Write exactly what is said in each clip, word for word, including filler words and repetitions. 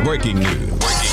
Breaking news.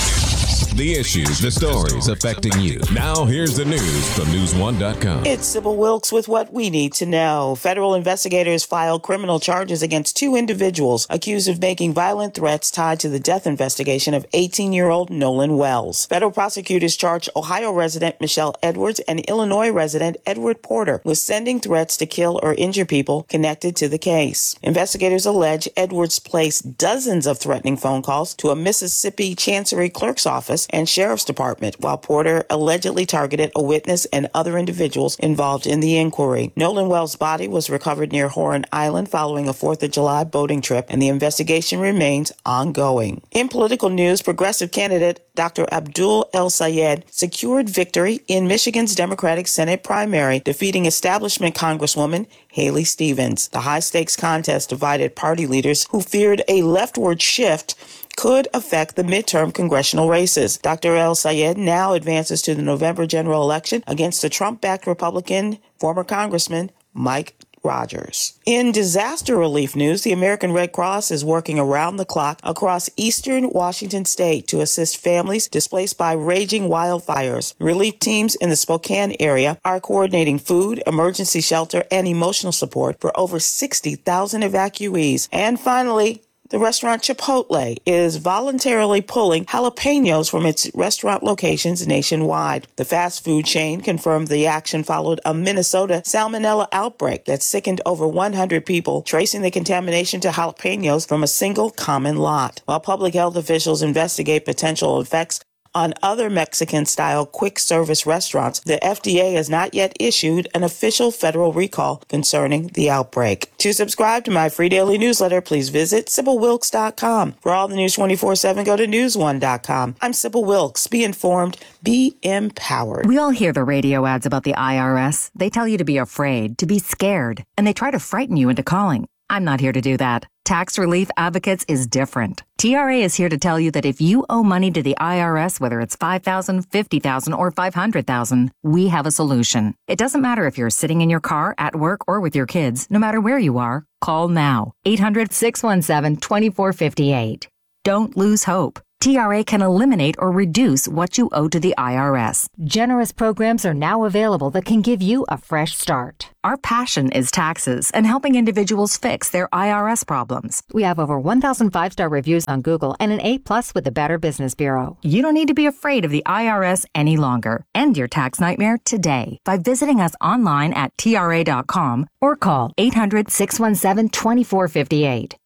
The issues, the stories affecting you. Now, here's the news from news one dot com. It's Sybil Wilkes with what we need to know. Federal investigators filed criminal charges against two individuals accused of making violent threats tied to the death investigation of eighteen-year-old Nolan Wells. Federal prosecutors charged Ohio resident Michelle Edwards and Illinois resident Edward Porter with sending threats to kill or injure people connected to the case. Investigators allege Edwards placed dozens of threatening phone calls to a Mississippi Chancery clerk's office and Sheriff's Department, while Porter allegedly targeted a witness and other individuals involved in the inquiry. Nolan Wells' body was recovered near Horan Island following a fourth of July boating trip, and the investigation remains ongoing. In political news, progressive candidate Doctor Abdul El-Sayed secured victory in Michigan's Democratic Senate primary, defeating establishment Congresswoman Haley Stevens. The high-stakes contest divided party leaders who feared a leftward shift could affect the midterm congressional races. Doctor El-Sayed now advances to the November general election against the Trump-backed Republican former Congressman Mike Rogers. In disaster relief news, the American Red Cross is working around the clock across eastern Washington state to assist families displaced by raging wildfires. Relief teams in the Spokane area are coordinating food, emergency shelter, and emotional support for over sixty thousand evacuees. And finally, the restaurant Chipotle is voluntarily pulling jalapenos from its restaurant locations nationwide. The fast food chain confirmed the action followed a Minnesota salmonella outbreak that sickened over one hundred people, tracing the contamination to jalapenos from a single common lot. While public health officials investigate potential effects on other Mexican-style quick-service restaurants, the F D A has not yet issued an official federal recall concerning the outbreak. To subscribe to my free daily newsletter, please visit Sybil Wilkes dot com. For all the news twenty-four seven, go to news one dot com. I'm Sybil Wilkes. Be informed. Be empowered. We all hear the radio ads about the I R S. They tell you to be afraid, to be scared, and they try to frighten you into calling. I'm not here to do that. Tax Relief Advocates is different. T R A is here to tell you that if you owe money to the I R S, whether it's five thousand dollars, fifty thousand dollars, or five hundred thousand dollars, we have a solution. It doesn't matter if you're sitting in your car, at work, or with your kids. No matter where you are, call now. eight hundred, six one seven, two four five eight. Don't lose hope. T R A can eliminate or reduce what you owe to the I R S. Generous programs are now available that can give you a fresh start. Our passion is taxes and helping individuals fix their I R S problems. We have over one thousand five-star reviews on Google and an A plus with the Better Business Bureau. You don't need to be afraid of the I R S any longer. End your tax nightmare today by visiting us online at T R A dot com or call eight hundred, six one seven, two four five eight.